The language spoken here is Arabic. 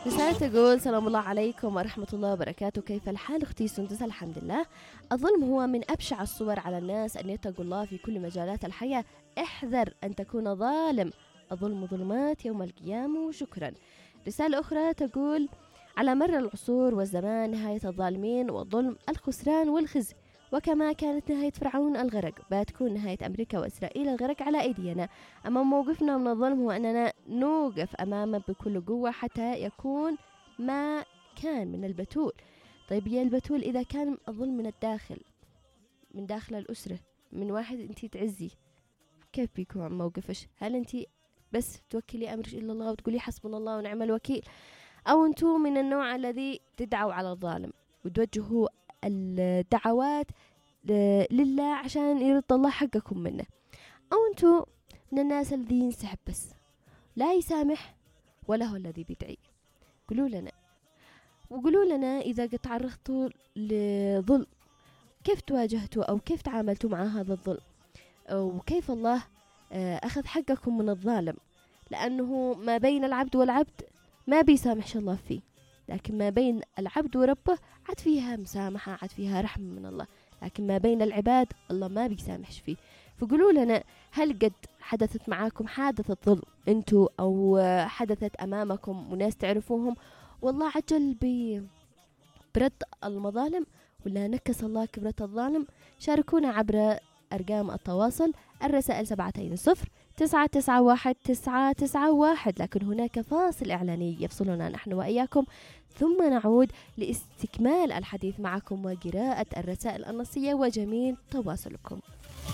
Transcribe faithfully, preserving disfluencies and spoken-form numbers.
رسالة تقول: سلام الله عليكم ورحمة الله وبركاته، كيف الحال أختي سندس؟ الحمد لله. الظلم هو من أبشع الصور على الناس، أن يتقوا الله في كل مجالات الحياة. احذر أن تكون ظالم، الظلم ظلمات يوم القيامة. وشكرا. رسالة أخرى تقول: على مر العصور والزمان نهاية الظالمين والظلم الخسران والخزي، وكما كانت نهاية فرعون الغرق، بتكون نهاية أمريكا وإسرائيل الغرق على أيدينا. أما موقفنا من الظلم هو أننا نوقف أمامه بكل قوة حتى يكون ما كان من البتول. طيب يا البتول، إذا كان الظلم من الداخل، من داخل الأسرة، من واحد أنتي تعزي، كيف بيكون موقفش؟ هل أنتي بس توكلي أمرش إلا الله وتقولي حسبنا الله ونعم الوكيل، أو أنتو من النوع الذي تدعوا على الظالم وتوجهوا الدعوات لله عشان يرد الله حقكم منه، أو أنتو من الناس الذي ينسحب بس لا يسامح ولا هو الذي بيدعي؟ قولوا لنا، وقولوا لنا إذا قد تعرضتوا لظلم كيف تواجهتوا أو كيف تعاملتوا مع هذا الظلم، وكيف الله أخذ حقكم من الظالم. لأنه ما بين العبد والعبد ما بيسامحش الله فيه، لكن ما بين العبد وربه عاد فيها مسامحة، عاد فيها رحمة من الله، لكن ما بين العباد الله ما بيسامحش فيه. فقولوا لنا، هل قد حدثت معاكم حادثة ظلم انتو، أو حدثت أمامكم وناس تعرفوهم والله عجل برد المظالم، ولا نكس الله كبرة الظالم؟ شاركونا عبر أرقام التواصل، الرسائل سبعتين صفر تسعة تسعة واحد تسعة تسعة واحد. لكن هناك فاصل إعلاني يفصلنا نحن وإياكم، ثم نعود لاستكمال الحديث معكم وقراءة الرسائل النصية وجميل تواصلكم.